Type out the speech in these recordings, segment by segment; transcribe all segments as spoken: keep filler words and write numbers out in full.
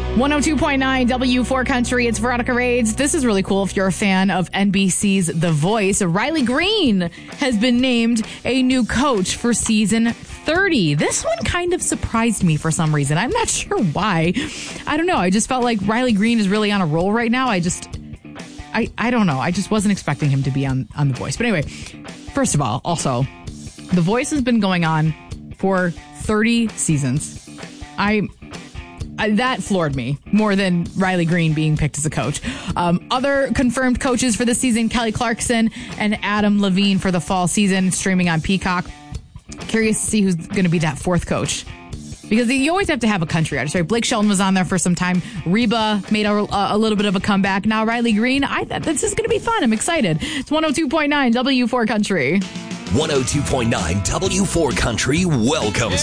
one oh two point nine W four Country. It's Veronica Rades. This is really cool if you're a fan of N B C's The Voice. Riley Green has been named a new coach for season thirty. This one kind of surprised me for some reason. I'm not sure why. I don't know. I just felt like Riley Green is really on a roll right now. I just, I, I don't know. I just wasn't expecting him to be on, on The Voice. But anyway, first of all, also, The Voice has been going on for thirty seasons. I... Uh, that floored me more than Riley Green being picked as a coach. Um, other confirmed coaches for this season, Kelly Clarkson and Adam Levine for the fall season, streaming on Peacock. Curious to see who's going to be that fourth coach. Because you always have to have a country artist, right? Blake Shelton was on there for some time. Reba made a, a little bit of a comeback. Now Riley Green, I this is going to be fun. I'm excited. It's one oh two point nine W four Country. one oh two point nine W four Country welcomes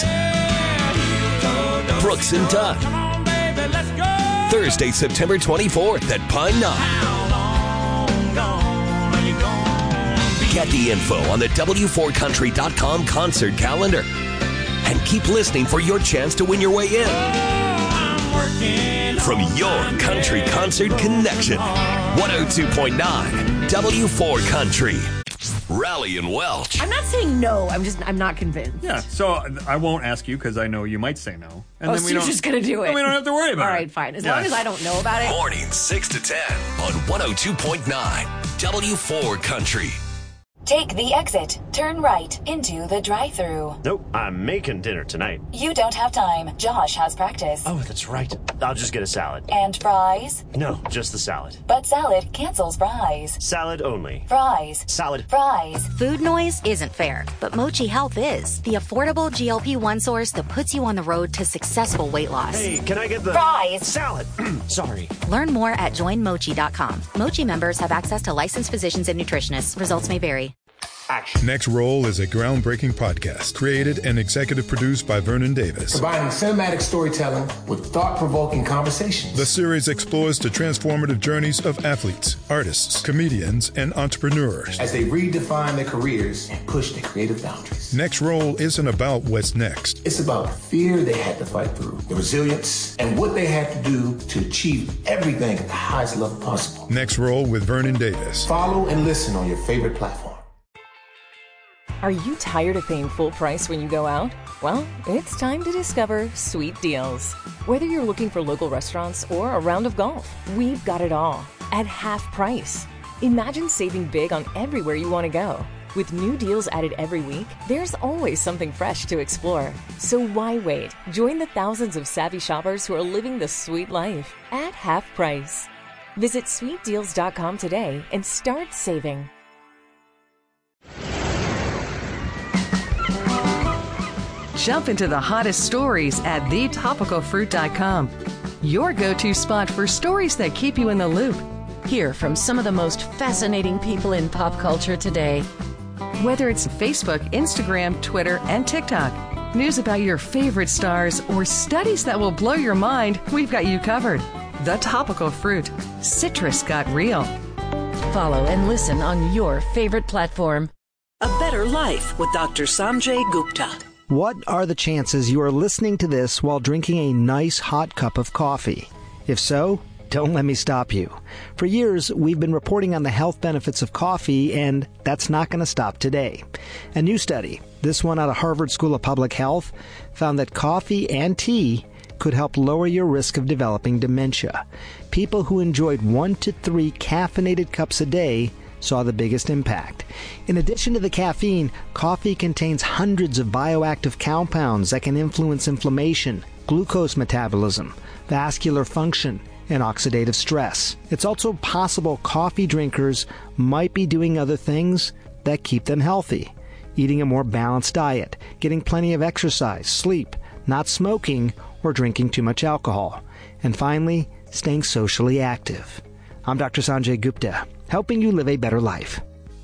Brooks and Dunn. Thursday, September twenty-fourth at Pine Knob. Get the info on the W four country dot com concert calendar. And keep listening for your chance to win your way in. From your country concert connection. one oh two point nine W four Country. Rally and Welch. I'm not saying no. I'm just, I'm not convinced. Yeah, so I won't ask you because I know you might say no. And oh, then so we you're don't, just going to do it. Then we don't have to worry about it. All right, fine. As yeah. long as I don't know about it. Morning six to ten on one oh two point nine W four Country. Take the exit. Turn right into the drive-thru. Nope, I'm making dinner tonight. You don't have time. Josh has practice. Oh, that's right. I'll just get a salad. And fries? No, just the salad. But salad cancels fries. Salad only. Fries. Salad. Fries. Food noise isn't fair, but Mochi Health is. The affordable G L P one source that puts you on the road to successful weight loss. Hey, can I get the... Fries. Salad. Sorry. Learn more at join mochi dot com. Mochi members have access to licensed physicians and nutritionists. Results may vary. Action. Next Roll is a groundbreaking podcast created and executive produced by Vernon Davis. Combining cinematic storytelling with thought-provoking conversations. The series explores the transformative journeys of athletes, artists, comedians, and entrepreneurs as they redefine their careers and push their creative boundaries. Next Roll isn't about what's next. It's about the fear they had to fight through, the resilience, and what they had to do to achieve everything at the highest level possible. Next Roll with Vernon Davis. Follow and listen on your favorite platform. Are you tired of paying full price when you go out? Well, it's time to discover Sweet Deals. Whether you're looking for local restaurants or a round of golf, we've got it all at half price. Imagine saving big on everywhere you want to go. With new deals added every week, there's always something fresh to explore. So why wait? Join the thousands of savvy shoppers who are living the sweet life at half price. Visit sweet deals dot com today and start saving. Jump into the hottest stories at the topical fruit dot com. Your go-to spot for stories that keep you in the loop. Hear from some of the most fascinating people in pop culture today. Whether it's Facebook, Instagram, Twitter, and TikTok, news about your favorite stars, or studies that will blow your mind, we've got you covered. The Topical Fruit. Citrus got real. Follow and listen on your favorite platform. A Better Life with Doctor Sanjay Gupta. What are the chances you are listening to this while drinking a nice hot cup of coffee? If so, don't let me stop you. For years, we've been reporting on the health benefits of coffee, and that's not going to stop today. A new study, this one out of Harvard School of Public Health, found that coffee and tea could help lower your risk of developing dementia. People who enjoyed one to three caffeinated cups a day saw the biggest impact. In addition to the caffeine, coffee contains hundreds of bioactive compounds that can influence inflammation, glucose metabolism, vascular function, and oxidative stress. It's also possible coffee drinkers might be doing other things that keep them healthy. Eating a more balanced diet, getting plenty of exercise, sleep, not smoking, or drinking too much alcohol. And finally, staying socially active. I'm Doctor Sanjay Gupta, helping you live a better life.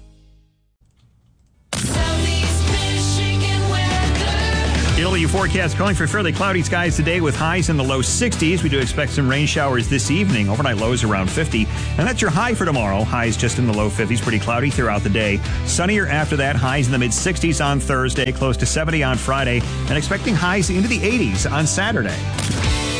L W forecast calling for fairly cloudy skies today with highs in the low sixties. We do expect some rain showers this evening. Overnight lows around fifty. And that's your high for tomorrow. Highs just in the low fifties. Pretty cloudy throughout the day. Sunnier after that. Highs in the mid sixties on Thursday. Close to seventy on Friday. And expecting highs into the eighties on Saturday.